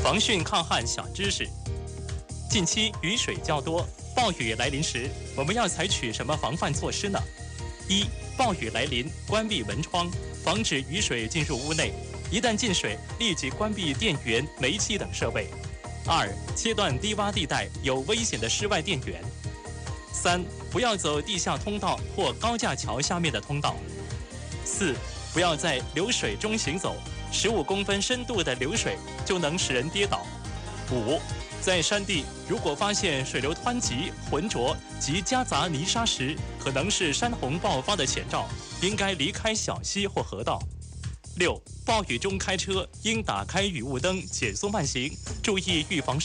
防汛抗旱小知识：近期雨水较多，暴雨来临时，我们要采取什么防范措施呢？一、暴雨来临，关闭门窗，防止雨水进入屋内。一旦进水，立即关闭电源、煤气等设备。二、切断低洼地带有危险的室外电源。三、不要走地下通道或高架桥下面的通道。四、不要在流水中行走，15公分深度的流水就能使人跌倒。五、在山地如果发现水流湍急、浑浊及夹杂泥沙时，可能是山洪爆发的前兆，应该离开小溪或河道。六、暴雨中开车应打开雨雾灯，减速慢行，注意预防